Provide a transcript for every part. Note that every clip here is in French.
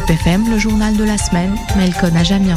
AIPFM, le journal de la semaine, Melkon Ajamian.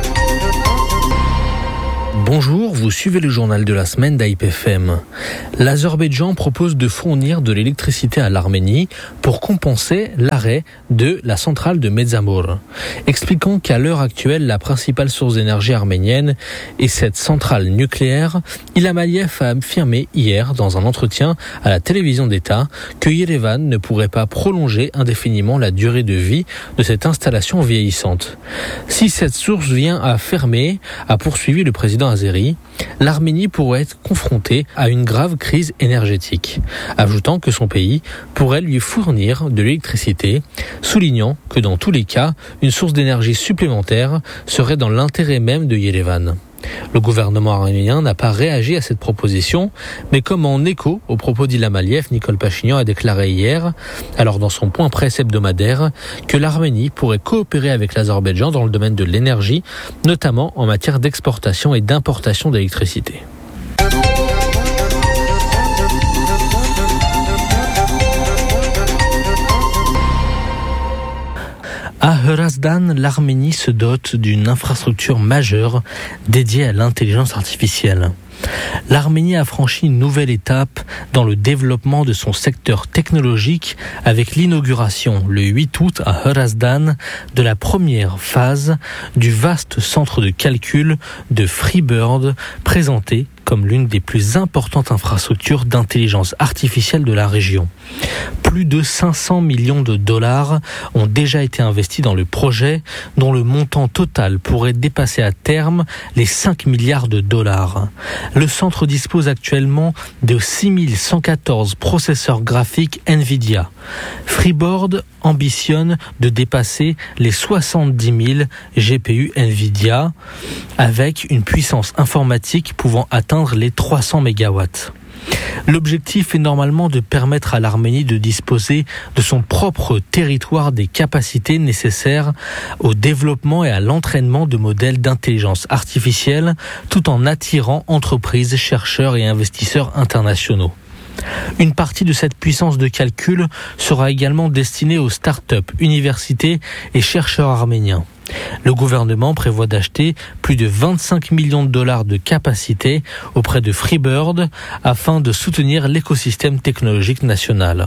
Bonjour, vous suivez le journal de la semaine d'AIPFM. L'Azerbaïdjan propose de fournir de l'électricité à l'Arménie pour compenser l'arrêt de la centrale de Metsamor, expliquant qu'à l'heure actuelle, la principale source d'énergie arménienne est cette centrale nucléaire. Ilham Aliyev a affirmé hier dans un entretien à la télévision d'État que Yerevan ne pourrait pas prolonger indéfiniment la durée de vie de cette installation vieillissante. Si cette source vient à fermer, a poursuivi le président azéri, l'Arménie pourrait être confrontée à une grave crise énergétique, ajoutant que son pays pourrait lui fournir de l'électricité, soulignant que dans tous les cas, une source d'énergie supplémentaire serait dans l'intérêt même de Yerevan. Le gouvernement arménien n'a pas réagi à cette proposition, mais comme en écho aux propos d'Ilham Aliyev, Nicole Pachinian a déclaré hier, alors dans son point presse hebdomadaire, que l'Arménie pourrait coopérer avec l'Azerbaïdjan dans le domaine de l'énergie, notamment en matière d'exportation et d'importation d'électricité. À Hrazdan, l'Arménie se dote d'une infrastructure majeure dédiée à l'intelligence artificielle. L'Arménie a franchi une nouvelle étape dans le développement de son secteur technologique avec l'inauguration le 8 août à Hrazdan de la première phase du vaste centre de calcul de Freebird, présenté comme l'une des plus importantes infrastructures d'intelligence artificielle de la région. Plus de 500 millions de dollars ont déjà été investis dans le projet, dont le montant total pourrait dépasser à terme les 5 milliards de dollars. Le centre dispose actuellement de 6114 processeurs graphiques NVIDIA. Freeboard ambitionne de dépasser les 70 000 GPU NVIDIA avec une puissance informatique pouvant atteindre les 300 MW. L'objectif est normalement de permettre à l'Arménie de disposer de son propre territoire des capacités nécessaires au développement et à l'entraînement de modèles d'intelligence artificielle, tout en attirant entreprises, chercheurs et investisseurs internationaux. Une partie de cette puissance de calcul sera également destinée aux start-up, universités et chercheurs arméniens. Le gouvernement prévoit d'acheter plus de 25 millions de dollars de capacité auprès de Freebird afin de soutenir l'écosystème technologique national.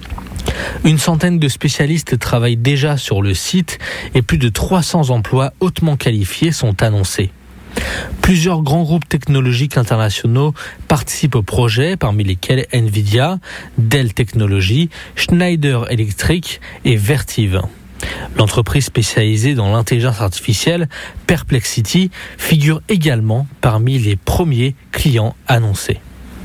Une centaine de spécialistes travaillent déjà sur le site et plus de 300 emplois hautement qualifiés sont annoncés. Plusieurs grands groupes technologiques internationaux participent au projet, parmi lesquels Nvidia, Dell Technologies, Schneider Electric et Vertiv. L'entreprise spécialisée dans l'intelligence artificielle, Perplexity, figure également parmi les premiers clients annoncés.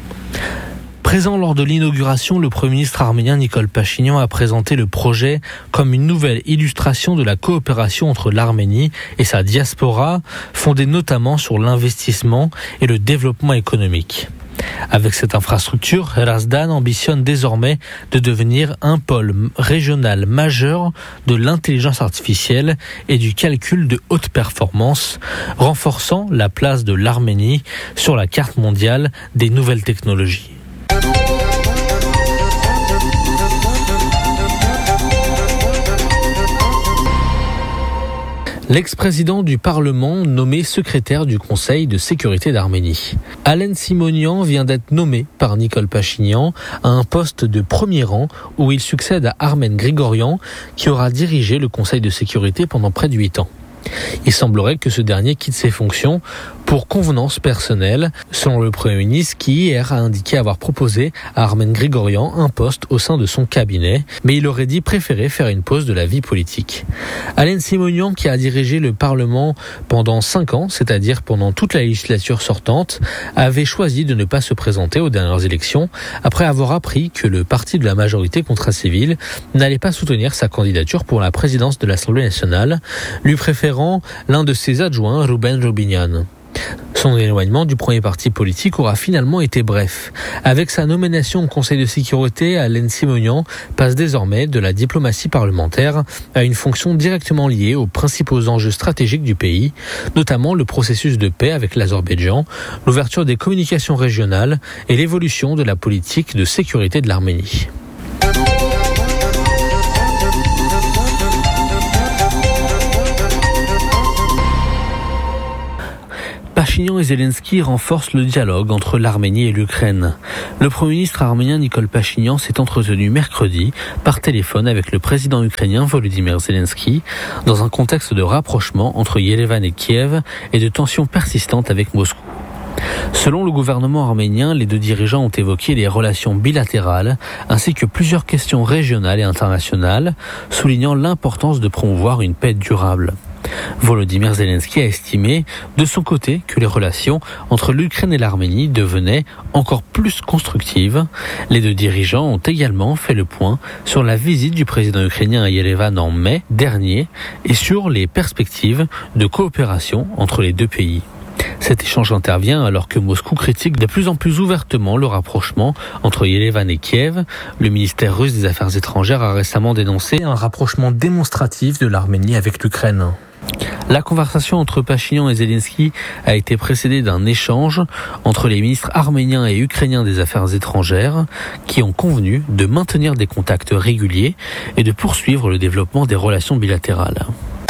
Présent lors de l'inauguration, le Premier ministre arménien Nicole Pachinian a présenté le projet comme une nouvelle illustration de la coopération entre l'Arménie et sa diaspora, fondée notamment sur l'investissement et le développement économique. Avec cette infrastructure, Hrazdan ambitionne désormais de devenir un pôle régional majeur de l'intelligence artificielle et du calcul de haute performance, renforçant la place de l'Arménie sur la carte mondiale des nouvelles technologies. L'ex-président du Parlement nommé secrétaire du Conseil de sécurité d'Arménie. Alen Simonian vient d'être nommé par Nicole Pachinian à un poste de premier rang où il succède à Armen Grigorian qui aura dirigé le Conseil de sécurité pendant près de 8 ans. Il semblerait que ce dernier quitte ses fonctions pour convenance personnelle, selon le Premier ministre qui hier a indiqué avoir proposé à Armen Grigorian un poste au sein de son cabinet, mais il aurait dit préférer faire une pause de la vie politique. Alen Simonian, qui a dirigé le Parlement pendant 5 ans, c'est-à-dire pendant toute la législature sortante, avait choisi de ne pas se présenter aux dernières élections après avoir appris que le parti de la majorité Contrat-Civil n'allait pas soutenir sa candidature pour la présidence de l'Assemblée nationale, lui préférant l'un de ses adjoints, Ruben Rubinian. Son éloignement du premier parti politique aura finalement été bref. Avec sa nomination au Conseil de sécurité, Alen Simonian passe désormais de la diplomatie parlementaire à une fonction directement liée aux principaux enjeux stratégiques du pays, notamment le processus de paix avec l'Azerbaïdjan, l'ouverture des communications régionales et l'évolution de la politique de sécurité de l'Arménie. Pachinian et Zelensky renforcent le dialogue entre l'Arménie et l'Ukraine. Le Premier ministre arménien Nikol Pachinian s'est entretenu mercredi par téléphone avec le président ukrainien Volodymyr Zelensky dans un contexte de rapprochement entre Yerevan et Kiev et de tensions persistantes avec Moscou. Selon le gouvernement arménien, les deux dirigeants ont évoqué les relations bilatérales ainsi que plusieurs questions régionales et internationales, soulignant l'importance de promouvoir une paix durable. Volodymyr Zelensky a estimé de son côté que les relations entre l'Ukraine et l'Arménie devenaient encore plus constructives. Les deux dirigeants ont également fait le point sur la visite du président ukrainien à Yerevan en mai dernier et sur les perspectives de coopération entre les deux pays. Cet échange intervient alors que Moscou critique de plus en plus ouvertement le rapprochement entre Yerevan et Kiev. Le ministère russe des Affaires étrangères a récemment dénoncé un rapprochement démonstratif de l'Arménie avec l'Ukraine. La conversation entre Pachinian et Zelensky a été précédée d'un échange entre les ministres arméniens et ukrainiens des Affaires étrangères qui ont convenu de maintenir des contacts réguliers et de poursuivre le développement des relations bilatérales.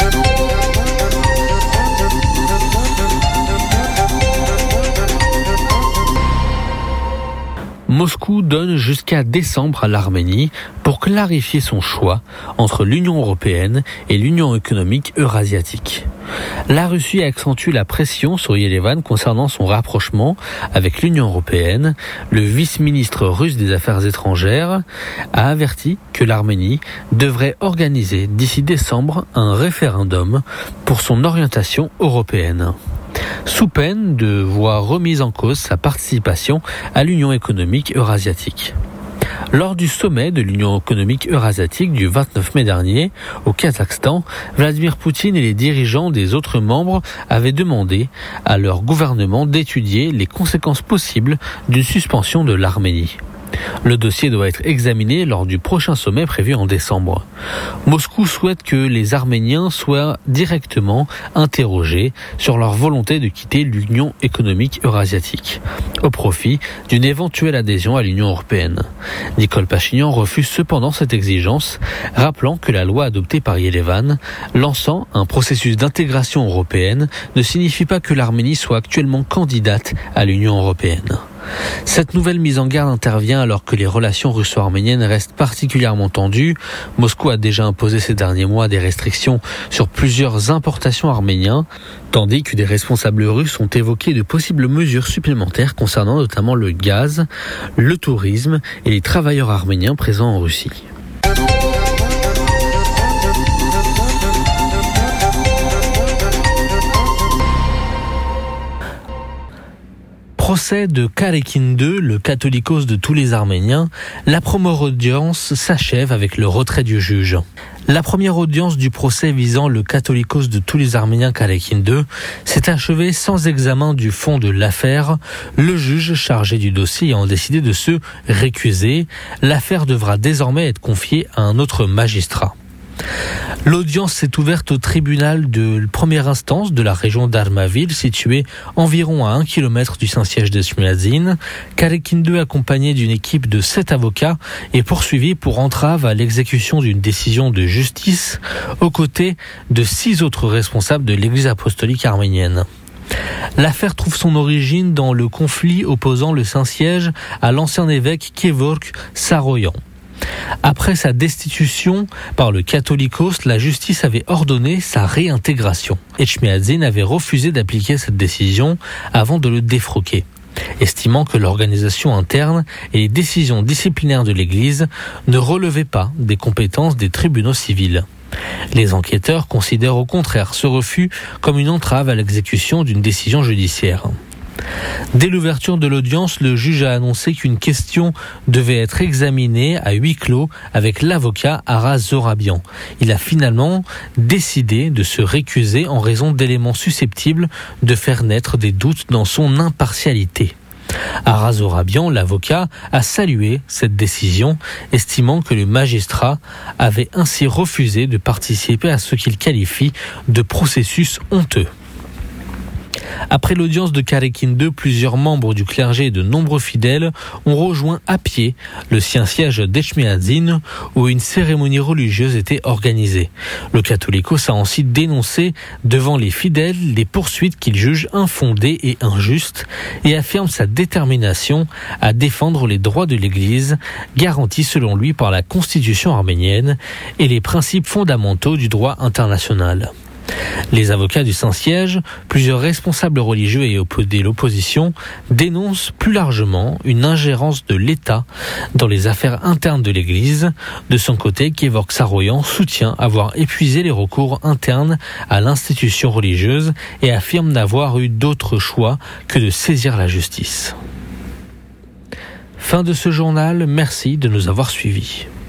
Moscou donne jusqu'à décembre à l'Arménie pour clarifier son choix entre l'Union européenne et l'Union économique eurasiatique. La Russie accentue la pression sur Yerevan concernant son rapprochement avec l'Union européenne. Le vice-ministre russe des Affaires étrangères a averti que l'Arménie devrait organiser d'ici décembre un référendum pour son orientation européenne, sous peine de voir remise en cause sa participation à l'Union économique eurasiatique. Lors du sommet de l'Union économique eurasiatique du 29 mai dernier, au Kazakhstan, Vladimir Poutine et les dirigeants des autres membres avaient demandé à leur gouvernement d'étudier les conséquences possibles d'une suspension de l'Arménie. Le dossier doit être examiné lors du prochain sommet prévu en décembre. Moscou souhaite que les Arméniens soient directement interrogés sur leur volonté de quitter l'Union économique eurasiatique, au profit d'une éventuelle adhésion à l'Union européenne. Nikol Pachinian refuse cependant cette exigence, rappelant que la loi adoptée par Yerevan, lançant un processus d'intégration européenne, ne signifie pas que l'Arménie soit actuellement candidate à l'Union européenne. Cette nouvelle mise en garde intervient alors que les relations russo-arméniennes restent particulièrement tendues. Moscou a déjà imposé ces derniers mois des restrictions sur plusieurs importations arméniennes, tandis que des responsables russes ont évoqué de possibles mesures supplémentaires concernant notamment le gaz, le tourisme et les travailleurs arméniens présents en Russie. Procès de Karekin II, le catholicos de tous les Arméniens, la première audience s'achève avec le retrait du juge. La première audience du procès visant le catholicos de tous les Arméniens Karekin II s'est achevée sans examen du fond de l'affaire. Le juge chargé du dossier ayant décidé de se récuser, l'affaire devra désormais être confiée à un autre magistrat. L'audience s'est ouverte au tribunal de première instance de la région d'Armavir, situé environ à 1 km du Saint-Siège de Smiadzin. Karekin II, accompagné d'une équipe de 7 avocats, est poursuivi pour entrave à l'exécution d'une décision de justice, aux côtés de 6 autres responsables de l'Église apostolique arménienne. L'affaire trouve son origine dans le conflit opposant le Saint-Siège à l'ancien évêque Kevork Saroyan. Après sa destitution par le catholicos, la justice avait ordonné sa réintégration. Etchmiadzin avait refusé d'appliquer cette décision avant de le défroquer, estimant que l'organisation interne et les décisions disciplinaires de l'Église ne relevaient pas des compétences des tribunaux civils. Les enquêteurs considèrent au contraire ce refus comme une entrave à l'exécution d'une décision judiciaire. Dès l'ouverture de l'audience, le juge a annoncé qu'une question devait être examinée à huis clos avec l'avocat Aras Zorabian. Il a finalement décidé de se récuser en raison d'éléments susceptibles de faire naître des doutes dans son impartialité. Aras Zorabian, l'avocat, a salué cette décision, estimant que le magistrat avait ainsi refusé de participer à ce qu'il qualifie de processus honteux. Après l'audience de Karekin II, plusieurs membres du clergé et de nombreux fidèles ont rejoint à pied le Saint-Siège d'Echmiadzin où une cérémonie religieuse était organisée. Le Catholicos a ensuite dénoncé devant les fidèles les poursuites qu'il juge infondées et injustes et affirme sa détermination à défendre les droits de l'Église, garantis selon lui par la Constitution arménienne et les principes fondamentaux du droit international. Les avocats du Saint-Siège, plusieurs responsables religieux et l'opposition dénoncent plus largement une ingérence de l'État dans les affaires internes de l'Église. De son côté, Kevork Saroyan soutient avoir épuisé les recours internes à l'institution religieuse et affirme n'avoir eu d'autre choix que de saisir la justice. Fin de ce journal, merci de nous avoir suivis.